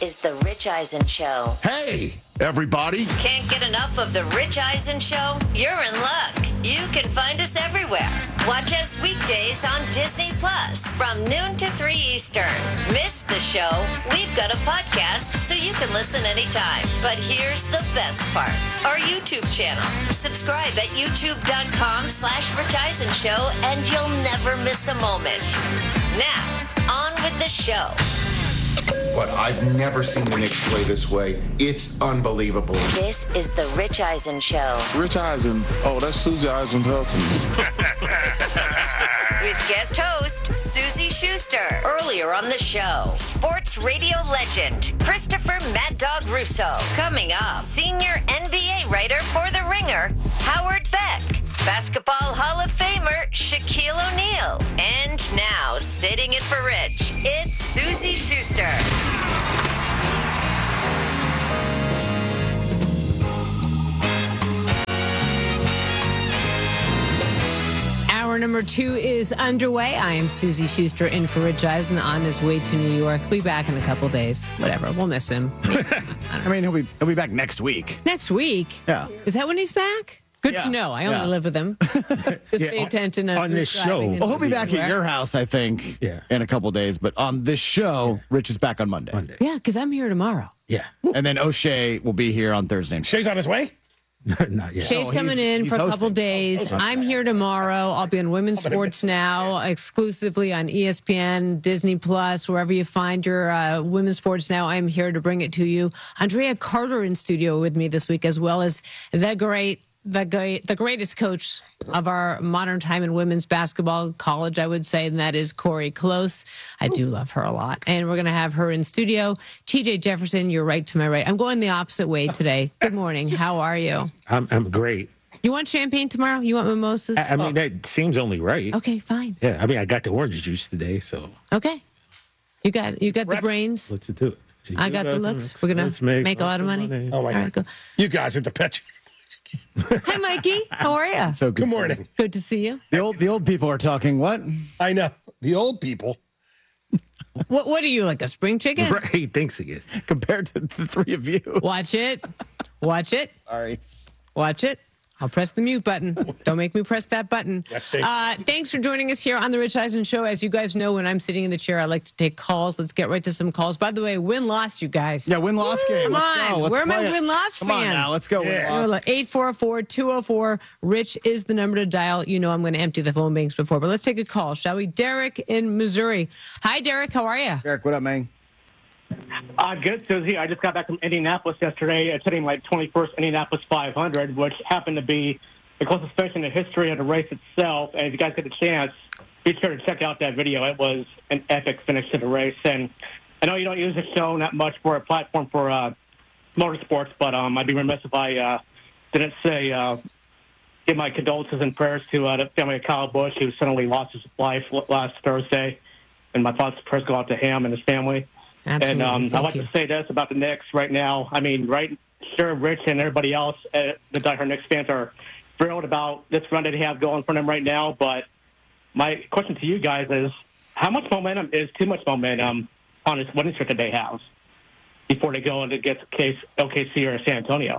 is The Rich Eisen Show. Hey, everybody. Can't get enough of The Rich Eisen Show? You're in luck. You can find us everywhere. Watch us weekdays on Disney Plus from noon to 3 Eastern. Miss the show? We've got a podcast so you can listen anytime. But here's the best part. Our YouTube channel. Subscribe at youtube.com/Rich Eisen Show and you'll never miss a moment. Now, on with the show. But I've never seen the Knicks play this way. It's unbelievable. This is The Rich Eisen Show. Rich Eisen. Oh, that's Susie Eisenhausen. With guest host, Susie Schuster. Earlier on the show, sports radio legend, Christopher Mad Dog Russo. Coming up, senior NBA writer for The Ringer, Howard Beck. Basketball Hall of Famer, Shaquille O'Neal. And now, sitting in for Rich, it's Susie Schuster. Hour number 2 is underway. I am Susie Schuster in for Rich Eisen on his way to New York. We'll be back in a couple days. Whatever. We'll miss him. I mean, he'll be back next week. Next week? Yeah. Is that when he's back? Good to know. I only live with him. Just pay attention on this show. Well, he'll be back at your house, I think, in a couple days. But on this show, Rich is back on Monday. Yeah, because I'm here tomorrow. Yeah. And then O'Shea will be here on Thursday. Shay's on his way? Not yet. Shay's coming in for a couple days. I'm here tomorrow. I'll be on Women's Sports Now, exclusively on ESPN, Disney Plus, wherever you find your Women's Sports Now. I'm here to bring it to you. Andrea Carter in studio with me this week, as well as the greatest coach of our modern time in women's basketball, college, I would say, and that is Corey Close. I do love her a lot. And we're going to have her in studio. TJ Jefferson, you're right to my right. I'm going the opposite way today. Good morning. How are you? I'm great. You want champagne tomorrow? You want mimosas? I mean, that seems only right. Okay, fine. Yeah, I mean, I got the orange juice today, so. Okay. You got the brains. Let's do it. I got the looks. We're going to make a lot of money. Oh, my God. Go. You guys are the pet. Hi, Mikey. How are you? So good morning. Good to see you. The old people are talking what? I know. The old people. What are you, like a spring chicken? Right, he thinks he is. Compared to the three of you. Watch it. Watch it. Sorry. Watch it. I'll press the mute button. Don't make me press that button. Thanks for joining us here on The Rich Eisen Show. As you guys know, when I'm sitting in the chair, I like to take calls. Let's get right to some calls. By the way, win-loss, you guys. Yeah, win-loss game. Come on. Where are my win-loss fans? Come on now. Let's go win-loss. 844-204. Rich is the number to dial. You know I'm going to empty the phone banks before, but let's take a call, shall we? Derek in Missouri. Hi, Derek. How are you? Derek, what up, man? Good, Susie. I just got back from Indianapolis yesterday, attending my 21st Indianapolis 500, which happened to be the closest finish in the history of the race itself. And if you guys get the chance, be sure to check out that video. It was an epic finish to the race. And I know you don't use the show that much for a platform for motorsports, but I'd be remiss if I didn't say give my condolences and prayers to the family of Kyle Busch, who suddenly lost his life last Thursday. And my thoughts and prayers go out to him and his family. Absolutely. And I'd like to say this about the Knicks right now. I mean, sure, Rich and everybody else, the diehard Knicks fans are thrilled about this run that they have going for them right now. But my question to you guys is, how much momentum is too much momentum on this winning streak that they have before they go into get OKC or San Antonio?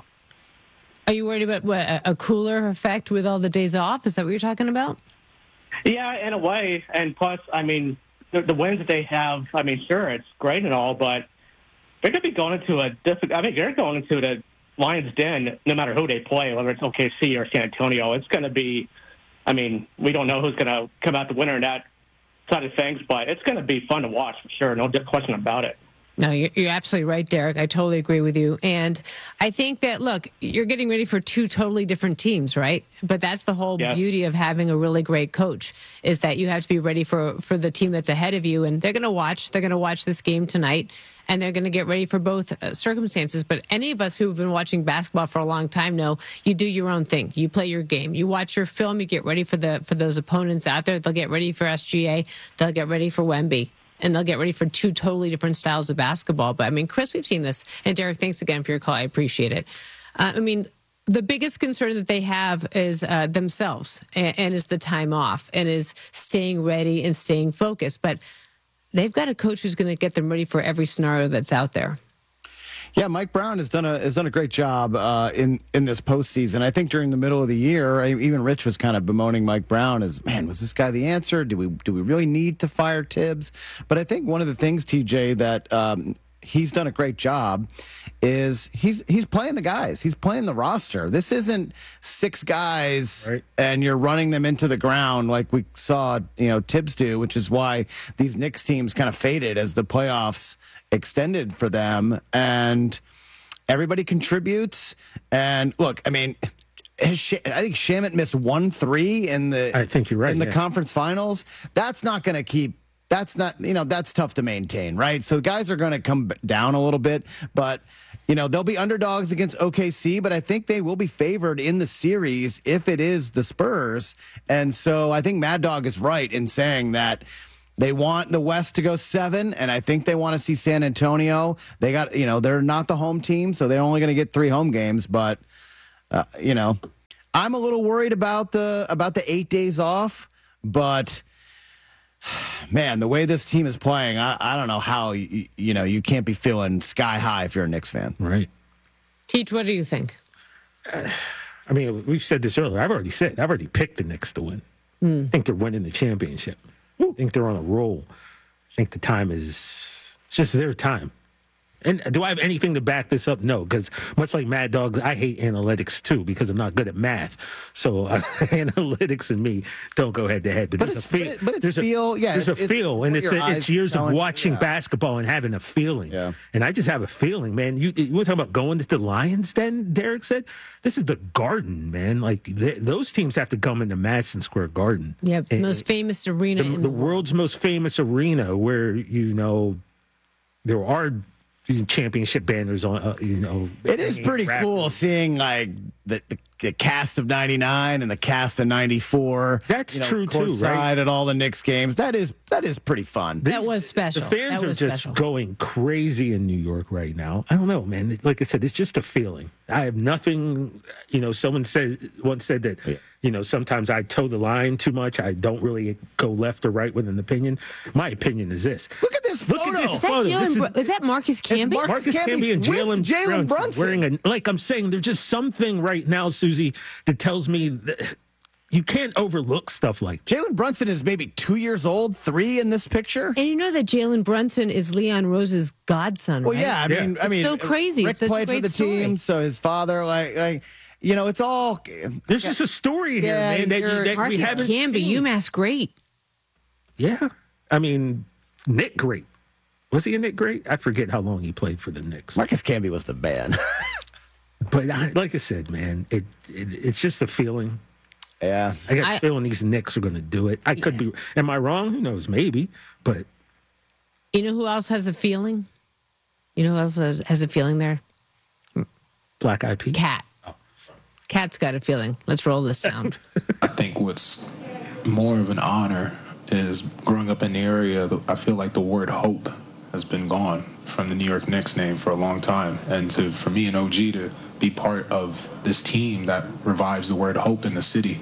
Are you worried about a cooler effect with all the days off? Is that what you're talking about? Yeah, in a way. And plus, I mean, the wins that they have, I mean, sure, it's great and all, but they're going to be going into they're going into the Lions' den no matter who they play, whether it's OKC or San Antonio. It's going to be, I mean, we don't know who's going to come out the winner in that side of things, but it's going to be fun to watch for sure. No question about it. No, you're absolutely right, Derek. I totally agree with you. And I think that, look, you're getting ready for two totally different teams, right? But that's the whole beauty of having a really great coach, is that you have to be ready for the team that's ahead of you. And they're going to watch this game tonight, and they're going to get ready for both circumstances. But any of us who've been watching basketball for a long time know you do your own thing. You play your game. You watch your film. You get ready for those opponents out there. They'll get ready for SGA. They'll get ready for Wemby. And they'll get ready for two totally different styles of basketball. But, I mean, Chris, we've seen this. And, Derek, thanks again for your call. I appreciate it. I mean, the biggest concern that they have is themselves and is the time off and is staying ready and staying focused. But they've got a coach who's going to get them ready for every scenario that's out there. Yeah, Mike Brown has done a great job in this postseason. I think during the middle of the year, even Rich was kind of bemoaning Mike Brown as, man, was this guy the answer? Do we really need to fire Tibbs? But I think one of the things, TJ, that he's done a great job is he's playing the guys. He's playing the roster. This isn't 6 guys and you're running them into the ground like we saw Tibbs do, which is why these Knicks teams kind of faded as the playoffs extended for them, and everybody contributes. And look, I mean, I think Shamet missed 1-3 in the. I think you're right in the conference finals. That's not going to keep. That's not, that's tough to maintain, right? So guys are going to come down a little bit, but they'll be underdogs against OKC, but I think they will be favored in the series if it is the Spurs. And so I think Mad Dog is right in saying that they want the West to go 7, and I think they want to see San Antonio. They got, they're not the home team, so they're only going to get 3 home games. But, I'm a little worried about the 8 days off. But, man, the way this team is playing, I don't know how you can't be feeling sky high if you're a Knicks fan. Right. Teach, what do you think? I mean, we've said this earlier. I've already picked the Knicks to win. I think they're winning the championship. I think they're on a roll. I think the time it's just their time. And do I have anything to back this up? No, because much like Mad Dogs, I hate analytics too because I'm not good at math. So analytics and me don't go head to head. But there's a feel. There's a feel, and it's years of watching basketball and having a feeling. Yeah. And I just have a feeling, man. You want to talk about going to the Lions? Then Derek said, "This is the Garden, man. Like those teams have to come into Madison Square Garden. Yeah, the most famous arena, the world's most famous arena, where there are." Championship banners on, It is pretty cool seeing like the cast of '99 and the cast of '94. That's true too, right? At all the Knicks games. That is pretty fun. That was special. The fans are just going crazy in New York right now. I don't know, man. Like I said, it's just a feeling. I have nothing. Someone once said that. Sometimes I toe the line too much. I don't really go left or right with an opinion. My opinion is this. Look at this photo. Is that Marcus Camby? Marcus Camby and Jalen Brunson. Wearing like I'm saying, there's just something right now, Susie, that tells me that you can't overlook stuff like that. Jalen Brunson is maybe 2 years old, 3 in this picture. And you know that Jalen Brunson is Leon Rose's godson, right? Well, yeah. I mean, so crazy. Rick played for the team, so his father, it's all. There's just a story here, man. That we haven't seen. UMass great. Yeah, I mean, Nick Great. Was he a Nick Great? I forget how long he played for the Knicks. Marcus Camby was the man. But like I said, man, it's just a feeling. Yeah, I got a feeling these Knicks are going to do it. I could be. Am I wrong? Who knows? Maybe. But you know who else has a feeling? You know who else has a feeling there? Black Eyed Peas. Cat. Cat's got a feeling. Let's roll this sound. I think what's more of an honor is growing up in the area. I feel like the word hope has been gone from the New York Knicks name for a long time. And for me and OG to be part of this team that revives the word hope in the city,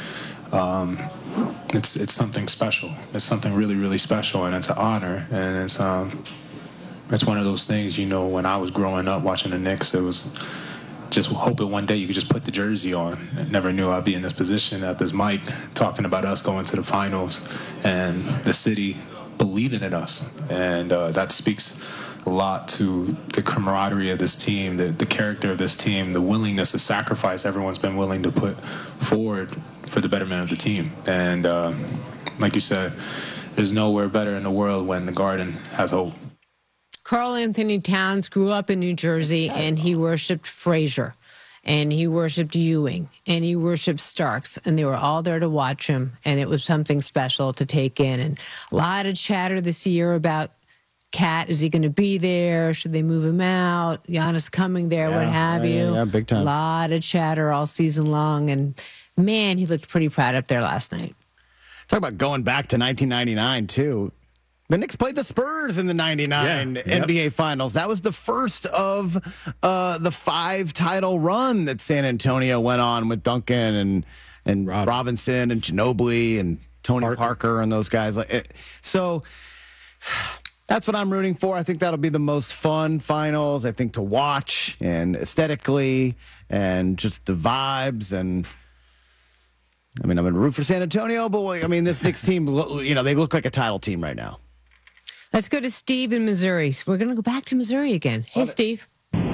it's something special. It's something really, really special, and it's an honor. And it's one of those things, when I was growing up watching the Knicks, it was just hoping one day you could just put the jersey on. I never knew I'd be in this position at this mic talking about us going to the finals and the city believing in us. And that speaks a lot to the camaraderie of this team, the character of this team, the willingness to sacrifice everyone's been willing to put forward for the betterment of the team. And like you said, there's nowhere better in the world when the Garden has hope. Karl Anthony Towns grew up in New Jersey, and he worshipped Frazier, and he worshipped Ewing, and he worshipped Starks, and they were all there to watch him, and it was something special to take in. And a lot of chatter this year about Cat. Is he going to be there? Should they move him out? Giannis coming there, what have you. Yeah, big time. A lot of chatter all season long, and man, he looked pretty proud up there last night. Talk about going back to 1999, too. The Knicks played the Spurs in the 99 NBA Finals. That was the first of the 5-title run that San Antonio went on with Duncan and Robinson and Ginobili and Tony Parker and those guys. So That's what I'm rooting for. I think that'll be the most fun finals, I think, to watch and aesthetically and just the vibes. And I mean, I'm going to root for San Antonio, but I mean, this Knicks team, they look like a title team right now. Let's go to Steve in Missouri. We're going to go back to Missouri again. Hey, Steve.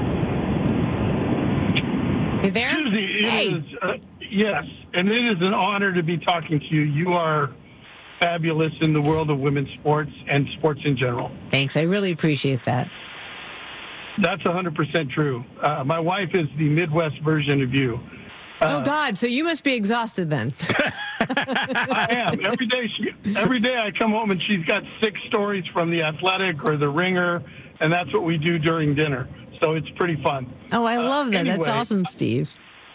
You there? Susie, hey. Yes, and it is an honor to be talking to you. You are fabulous in the world of women's sports and sports in general. Thanks. I really appreciate that. That's 100% true. My wife is the Midwest version of you. Oh, God. So you must be exhausted then. I am. Every day I come home and she's got 6 stories from The Athletic or The Ringer, and that's what we do during dinner. So it's pretty fun. Oh, I love that. Anyway, That's awesome, Steve.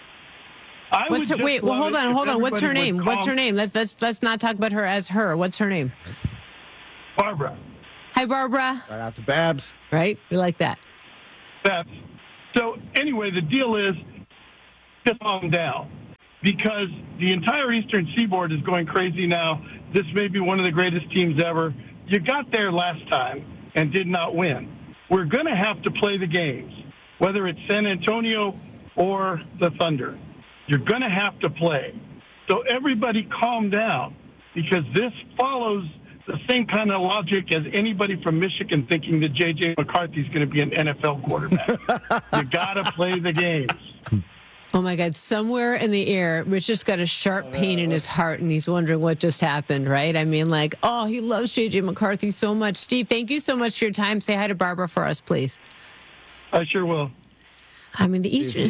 Hold on. What's her name? Let's not talk about her as her. What's her name? Barbara. Hi, Barbara. Right out to Babs. Right? We like that. Babs. So anyway, the deal is just calm down because the entire Eastern Seaboard is going crazy now. This may be one of the greatest teams ever. You got there last time and did not win. We're going to have to play the games, whether it's San Antonio or the Thunder. You're going to have to play. So everybody calm down because this follows the same kind of logic as anybody from Michigan thinking that J.J. McCarthy is going to be an NFL quarterback. You got to play the games. Oh, my God. Somewhere in the air, Rich just got a sharp pain in his heart, and he's wondering what just happened, right? I mean, he loves J.J. McCarthy so much. Steve, thank you so much for your time. Say hi to Barbara for us, please. I sure will. I mean, the Eastern...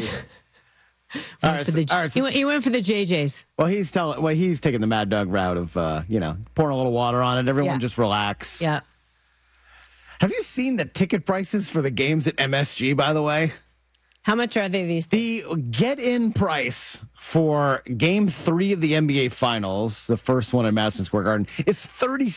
All right, he went for the JJs. Well, he's taking the Mad Dog route of, pouring a little water on it. Everyone just relax. Yeah. Have you seen the ticket prices for the games at MSG, by the way? How much are they these days? The get-in price for Game 3 of the NBA Finals, the first one at Madison Square Garden, is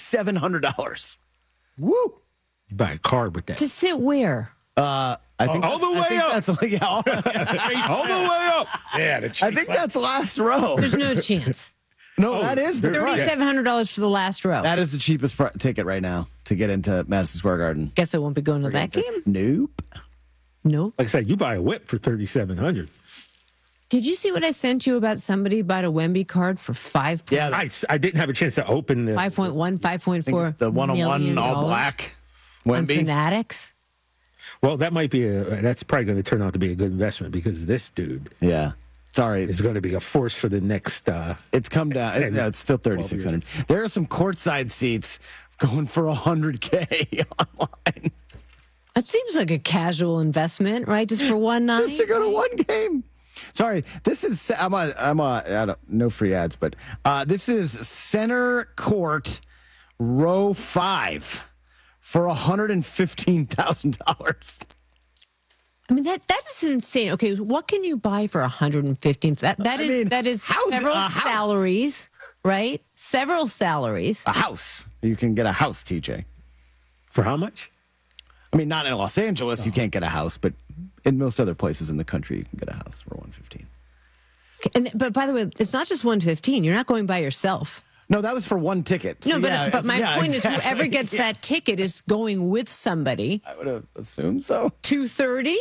$3,700. Woo! You buy a card with that. To sit where? I think all the way up. All the way up. Yeah, I think that's last row. There's no chance. No, that is the $3,700 for the last row. That is the cheapest ticket right now to get into Madison Square Garden. Guess I won't be going to that game. Nope. Nope. Like I said, you buy a whip for $3,700. Did you see what I sent you about somebody bought a Wemby card for $5? Yeah, I didn't have a chance to open the 5.1, 5.4. The one-on-one all black Wemby. Fanatics. Well, that might be that's probably going to turn out to be a good investment because this dude, sorry, is going to be a force for the next. It's come down. It's still 3,600. There are some courtside seats going for $100K online. It seems like a casual investment, right? Just for one night. Just to go to one game. Sorry, this is no free ads, but this is center court, row 5. For $115,000. I mean that is insane. Okay, what can you buy for $115,000? That is several salaries, right? Several salaries. A house. You can get a house, TJ. For how much? I mean, not in Los Angeles. You can't get a house, but in most other places in the country, you can get a house for $115,000. But by the way, it's not just $115,000. You're not going by yourself. No, that was for one ticket. No, but my point is, whoever gets that ticket is going with somebody. I would have assumed so. $230.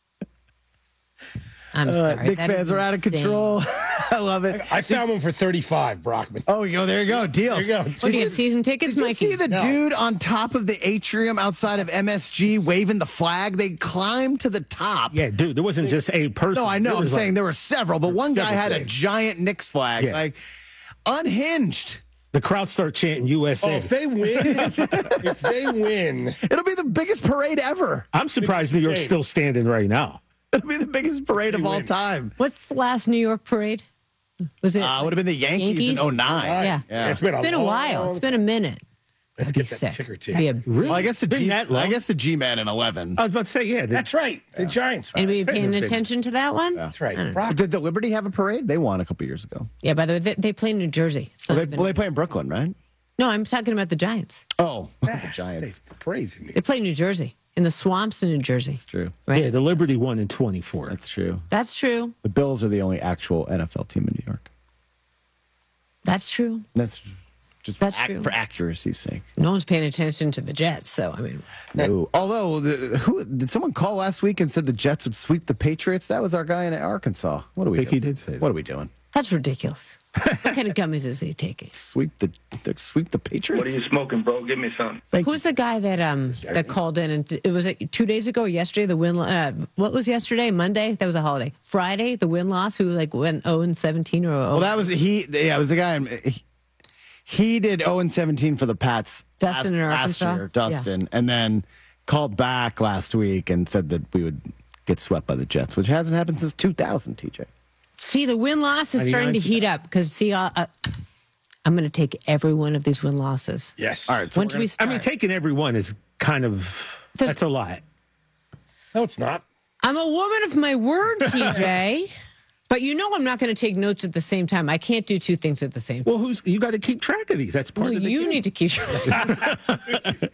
I'm sorry. Knicks fans are out of control. I love it. I found one for $35, Brockman. Oh, there you go. Deals. There you go. What do you have, season tickets, Mikey? Did you see the dude on top of the atrium outside of MSG waving the flag? They climbed to the top. Yeah, dude, there wasn't just a person. No, I know. I'm saying there were several, but one guy had a giant Knicks flag, unhinged. The crowd start chanting USA. Oh, if they win, it'll be the biggest parade ever. I'm surprised New York's still standing right now. It'll be the biggest parade of all time. What's the last New York parade? Was it? Would have been the Yankees in 09. Yeah. It's been a while. It's been a minute. Let's get that ticker too. Well, I guess the G-Man in 11. I was about to say, yeah. That's right. The Giants. Anybody paying attention to that one? That's right. Did the Liberty have a parade? They won a couple years ago. Yeah, by the way, they play in New Jersey. They play in Brooklyn, right? No, I'm talking about the Giants. Oh, the Giants. The parade's in New York. They play in New Jersey, in the swamps in New Jersey. That's true. Right? Yeah, the Liberty won in 24. That's true. That's true. The Bills are the only actual NFL team in New York. That's true. That's just That's true. for accuracy's sake. No one's paying attention to the Jets, so I mean, No. Although, who did someone call last week and said the Jets would sweep the Patriots? That was our guy in Arkansas. What are we I think doing? he did say that. What are we doing? that's ridiculous. What kind of gummies is he taking? Sweep the Patriots? What are you smoking, bro? Give me some. Who's the guy that called in and it was 2 days ago or yesterday? The win. What was yesterday? Monday. That was a holiday. Friday. The win loss. Who went 0-17 or 0? Well, that was he. Yeah, it was the guy. He did 0-17 for the Pats Dustin in last Arkansas? year, Dustin, and then called back last week and said that we would get swept by the Jets, which hasn't happened since 2000. TJ. See, the win loss is starting to heat up because I'm going to take every one of these win losses. Yes. All right. So When do we start? I mean, taking every one is kind of, that's a lot. No, it's not. I'm a woman of my word, TJ. But I'm not going to take notes at the same time. I can't do two things at the same time. Well, you got to keep track of these. That's part of the you game. need to keep track.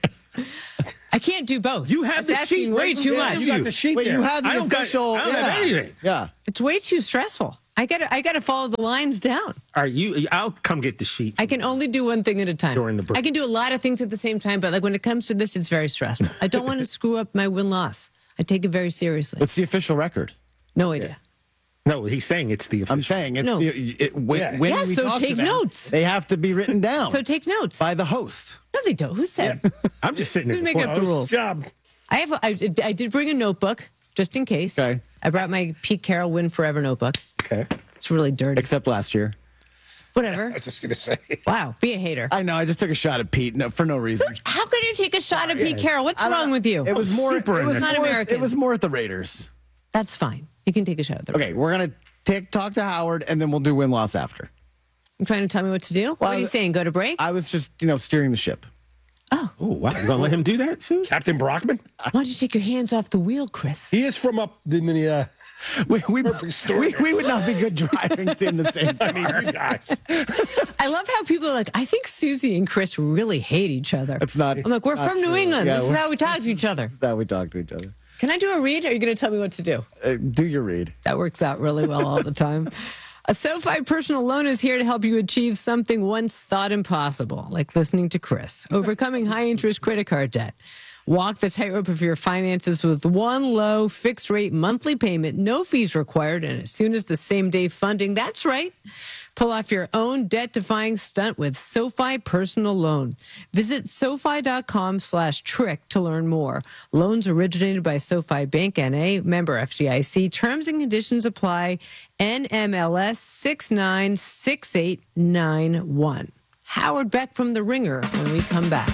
I can't do both. You have That's the asking sheet way right too in much. front of You got the sheet Wait, there. you have the I don't official. I don't have anything. Yeah. It's way too stressful. I gotta follow the lines down. All right, I'll come get the sheet. I can only do one thing at a time. During the break. I can do a lot of things at the same time, but when it comes to this, it's very stressful. I don't want to screw up my win-loss. I take it very seriously. What's the official record? No idea. No, he's saying it's the official. I'm saying it's No. when Yeah, we so talk take to them, notes. They have to be written down. So take notes. by the host. No, they don't. Who said? I'm just sitting Who's there. making up the rules? Job. I did bring a notebook just in case. Okay. I brought my Pete Carroll Win Forever notebook. Okay. It's really dirty. Except last year. Whatever. I was just gonna say. Wow. Be a hater. I know. I just took a shot at Pete for no reason. How could you take a shot at Pete Carroll? What's wrong with you? It was more. super It was Not more, American. it was more at the Raiders. That's fine. You can take a shot at the Okay, we're gonna talk to Howard, and then we'll do win-loss after. You trying to tell me what to do? What are you saying? Go to break? I was just steering the ship. Oh, wow. You going to let him do that, Sue? Captain Brockman. Why don't you take your hands off the wheel, Chris? He is from up in the. We Perfect story. would not be good driving in the same car. I mean, you guys. I love how people are like, I think Susie and Chris really hate each other. That's not. I'm like, we're not from New true. England. Yeah, This is how we talk to each other. This is how we talk to each other. Can I do a read? Or are you going to tell me what to do? Do your read. That works out really well all the time. A SoFi personal loan is here to help you achieve something once thought impossible, like listening to Chris, overcoming high interest credit card debt. Walk the tightrope of your finances with one low fixed rate monthly payment, no fees required, and as soon as the same day funding. That's right. Pull off your own debt-defying stunt with SoFi Personal Loan. Visit SoFi.com/trick to learn more. Loans originated by SoFi Bank N.A., member FDIC. Terms and conditions apply. NMLS 696891. Howard Beck from The Ringer when we come back.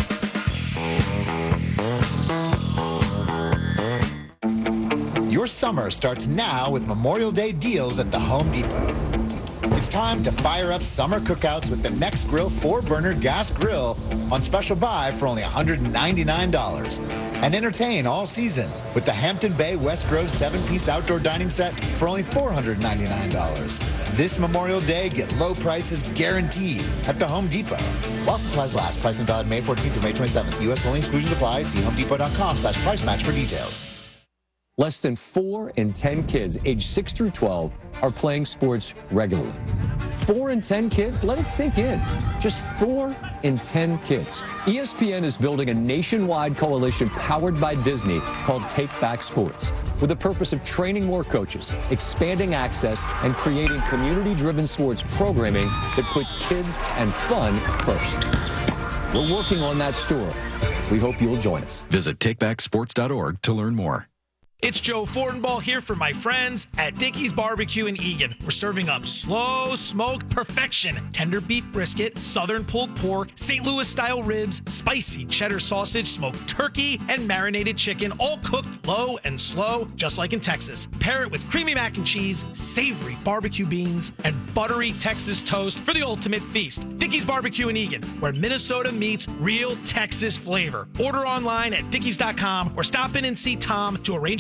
Your summer starts now with Memorial Day deals at the Home Depot. It's time to fire up summer cookouts with the Next Grill 4-burner gas grill on special buy for only $199. And entertain all season with the Hampton Bay West Grove 7-piece outdoor dining set for only $499. This Memorial Day, get low prices guaranteed at the Home Depot. While supplies last, price and valid May 14th through May 27th. U.S. only, exclusions apply. See homedepot.com/price match for details. Less than 4 in 10 kids aged 6 through 12 are playing sports regularly. 4 in 10 kids? Let it sink in. Just 4 in 10 kids. ESPN is building a nationwide coalition powered by Disney called Take Back Sports, with the purpose of training more coaches, expanding access, and creating community-driven sports programming that puts kids and fun first. We're working on that story. We hope you'll join us. Visit takebacksports.org to learn more. It's Joe Fortenbaugh here for my friends at Dickey's Barbecue in Eagan. We're serving up slow smoked perfection, tender beef brisket, southern pulled pork, St. Louis style ribs, spicy cheddar sausage, smoked turkey, and marinated chicken, all cooked low and slow, just like in Texas. Pair it with creamy mac and cheese, savory barbecue beans, and buttery Texas toast for the ultimate feast. Dickey's Barbecue in Eagan, where Minnesota meets real Texas flavor. Order online at dickeys.com or stop in and see Tom to arrange your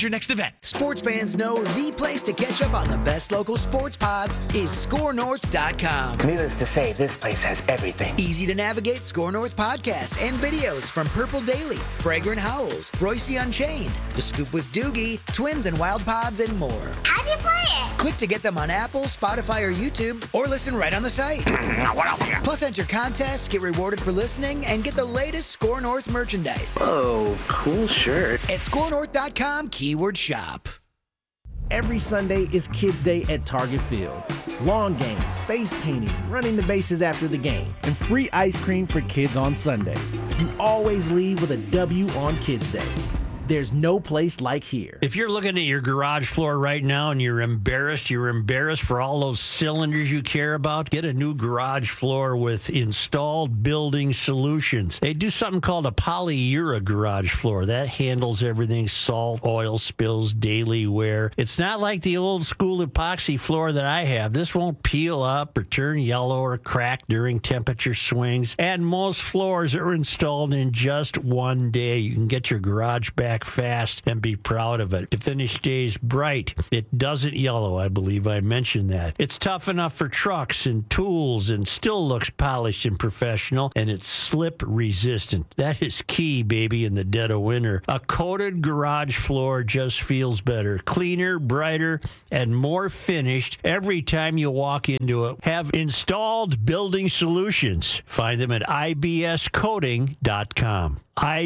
your next event. Sports fans know the place to catch up on the best local sports pods is ScoreNorth.com. Needless to say, this place has everything. Easy to navigate Score North podcasts and videos from Purple Daily, Fragrant Howls, Royce Unchained, The Scoop with Doogie, Twins and Wild Pods, and more. How do you play it? Click to get them on Apple, Spotify, or YouTube, or listen right on the site. What else? Plus, enter contests, get rewarded for listening, and get the latest Score North merchandise. Oh, cool shirt. At ScoreNorth.com, keyword shop. Every Sunday is Kids Day at Target Field. Lawn games, face painting, running the bases after the game, and free ice cream for kids on Sunday. You always leave with a W on Kids Day. There's no place like here. If you're looking at your garage floor right now and you're embarrassed for all those cylinders you care about, get a new garage floor with Installed Building Solutions. They do something called a polyura garage floor. That handles everything, salt, oil spills, daily wear. It's not like the old school epoxy floor that I have. This won't peel up or turn yellow or crack during temperature swings. And most floors are installed in just one day. You can get your garage back fast and be proud of it. The finish stays bright. It doesn't yellow, I believe I mentioned that. It's tough enough for trucks and tools and still looks polished and professional, and it's slip resistant. That is key, baby, in the dead of winter. A coated garage floor just feels better, cleaner, brighter, and more finished every time you walk into it. Have Installed Building Solutions. Find them at ibscoating.com.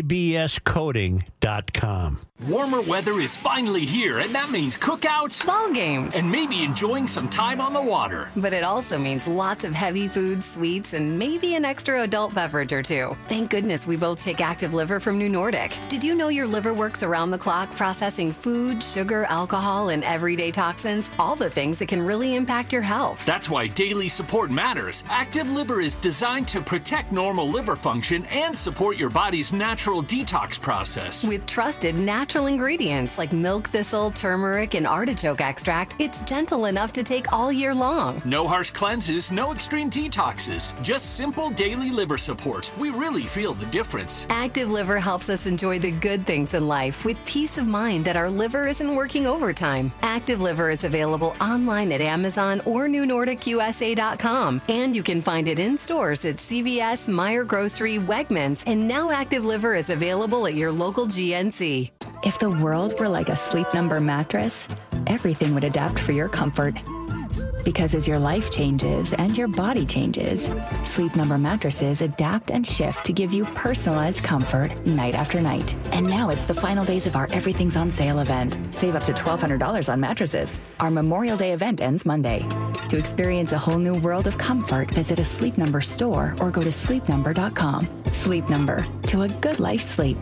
ibscoating.com. Warmer weather is finally here, and that means cookouts, ball games, and maybe enjoying some time on the water. But it also means lots of heavy food, sweets, and maybe an extra adult beverage or two. Thank goodness we both take Active Liver from New Nordic. Did you know your liver works around the clock processing food, sugar, alcohol, and everyday toxins? All the things that can really impact your health. That's why daily support matters. Active Liver is designed to protect normal liver function and support your body's natural detox process. With trusted natural ingredients like milk thistle, turmeric, and artichoke extract, it's gentle enough to take all year long. No harsh cleanses, no extreme detoxes, just simple daily liver support. We really feel the difference. Active Liver helps us enjoy the good things in life with peace of mind that our liver isn't working overtime. Active Liver is available online at Amazon or NewNordicUSA.com, and you can find it in stores at CVS, Meijer Grocery, Wegmans, and now Active Liver is available at your local GNC. If the world were like a Sleep Number mattress, everything would adapt for your comfort. Because as your life changes and your body changes, Sleep Number mattresses adapt and shift to give you personalized comfort night after night. And now it's the final days of our Everything's on Sale event. Save up to $1,200 on mattresses. Our Memorial Day event ends Monday. To experience a whole new world of comfort, visit a Sleep Number store or go to sleepnumber.com. Sleep Number, to a good life sleep.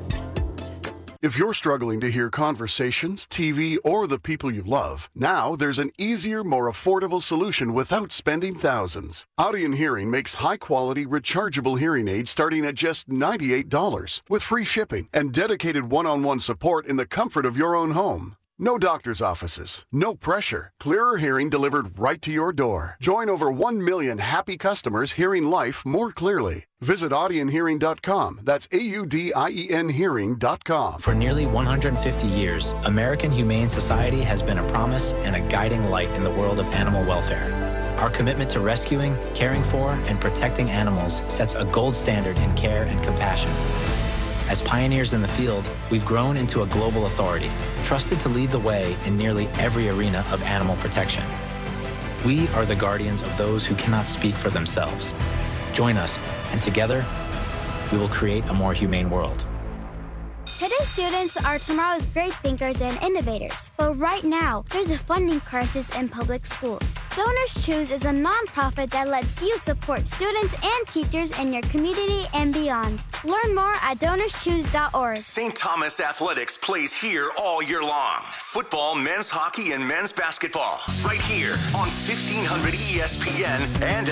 If you're struggling to hear conversations, TV, or the people you love, now there's an easier, more affordable solution without spending thousands. Audien Hearing makes high-quality, rechargeable hearing aids starting at just $98 with free shipping and dedicated one-on-one support in the comfort of your own home. No doctor's offices, no pressure. Clearer hearing delivered right to your door. Join over 1 million happy customers hearing life more clearly. Visit AudienHearing.com. That's AUDIEN Hearing.com. For nearly 150 years, American Humane Society has been a promise and a guiding light in the world of animal welfare. Our commitment to rescuing, caring for, and protecting animals sets a gold standard in care and compassion. As pioneers in the field, we've grown into a global authority, trusted to lead the way in nearly every arena of animal protection. We are the guardians of those who cannot speak for themselves. Join us, and together, we will create a more humane world. Today's students are tomorrow's great thinkers and innovators. But right now, there's a funding crisis in public schools. Donors Choose is a nonprofit that lets you support students and teachers in your community and beyond. Learn more at DonorsChoose.org. St. Thomas Athletics plays here all year long. Football, men's hockey, and men's basketball. Right here on 1500 ESPN and